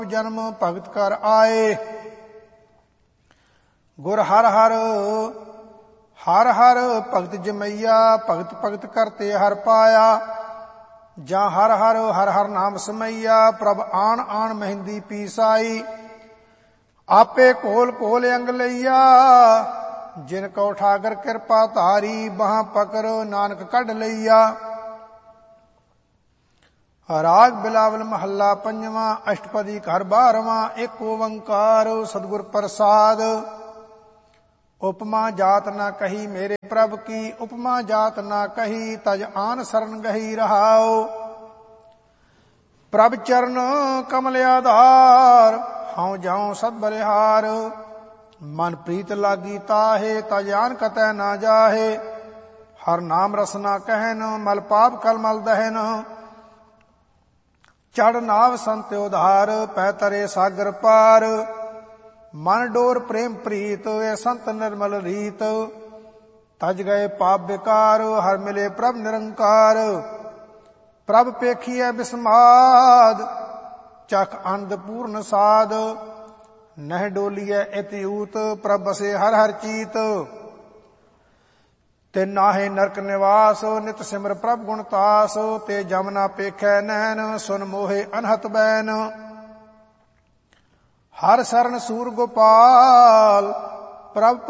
ਜਨਮ ਭਗਤ ਕਰ ਆਏ। ਗੁਰ ਹਰ ਹਰ ਹਰ ਹਰ ਭਗਤ ਜਮਈਆ, ਭਗਤ ਭਗਤ ਕਰਤੇ ਹਰ ਪਾਇਆ। ਜਾਂ ਹਰ ਹਰ ਹਰ ਹਰ ਨਾਮ ਸਮਈਆ, ਪ੍ਰਭ ਆਣ ਆਣ ਮਹਿੰਦੀ ਪੀਸਾਈ। ਆਪੇ ਘੋਲ ਘੋਲ ਅੰਗ ਲਈਆ, ਜਿਨ ਕੋ ਠਾਕਰ ਕਿਰਪਾ ਧਾਰੀ। ਬਾਹਾਂ ਪਕੜ ਨਾਨਕ ਕੱਢ ਲਈਆ। ਰਾਗ ਬਿਲਾਵਲ ਮਹੱਲਾ ਪੰਜਵਾਂ, ਅਸ਼ਟਪਦੀ ਘਰ 12ਵਾਂ। ਇੱਕ ਓੰਕਾਰ ਸਤਿਗੁਰ ਪ੍ਰਸਾਦ। ਉਪਮਾ ਜਾਤ ਨਾ ਕਹੀ ਮੇਰੇ ਪ੍ਰਭ ਕੀ, ਉਪਮਾ ਜਾਤ ਨਾ ਕਹੀ ਤਜ ਆਨ ਸਰਨ ਗਹੀ ਰਹਾਉ। ਪ੍ਰਭ ਚਰਨ ਕਮਲ ਆਧਾਰ, ਹਉ ਜਾਉ ਸਦ ਬਲਿਹਾਰ। ਮਨ ਪ੍ਰੀਤ ਲਾਗੀ ਤਾਹੇ, ਤਜ ਆਨ ਕਤੈ ਨਾ ਜਾਹੇ। ਹਰ ਨਾਮ ਰਸਨਾ ਕਹਿਨ, ਮਲ ਪਾਪ ਕਲ ਮਲ ਦਹਿਨ। ਚੜ ਨਾਵ ਸੰਤ ਉਧਾਰ, ਪੈ ਤਰੇ ਸਾਗਰ ਪਾਰ। ਮਨ ਡੋਰ ਪ੍ਰੇਮ ਪ੍ਰੀਤ, ਇਹ ਸੰਤ ਨਿਰਮਲ ਰੀਤ। ਤਜ ਗਏ ਪਾਪ ਵਿਕਾਰ, ਹਰ ਮਿਲੇ ਪ੍ਰਭ ਨਿਰੰਕਾਰ। ਪ੍ਰਭ ਪੇਖੀਐ ਬਿਸਮਾਦ, ਚਖ ਆਨੰਦ ਪੂਰਨ ਸਾਧ। ਨਹਿ ਡੋਲੀਐ ਇਤਿਊਤ, ਪ੍ਰਭ ਬਸੇ ਹਰ ਹਰ ਚੀਤ। ਤੇ ਨਾਹੇ ਨਰਕ ਨਿਵਾਸ, ਨਿਤ ਸਿਮਰ ਪ੍ਰਭ ਗੁਣ ਤਾਸ। ਤੇ ਜਮ ਨਾ ਪੇਖੈ ਨੈਣ, ਸੁਨ ਮੋਹੇ ਅਨਹਤ ਬੈਨ। ਹਰ ਸਰਨ ਸੂਰ ਗੋਪਾਲ, ਪ੍ਰਭ